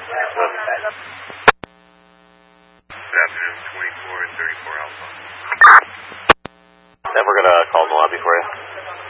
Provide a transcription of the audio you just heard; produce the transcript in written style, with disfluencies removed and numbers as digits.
Good afternoon, 24 and 34 Alpha. Then we're going to call in the lobby for you.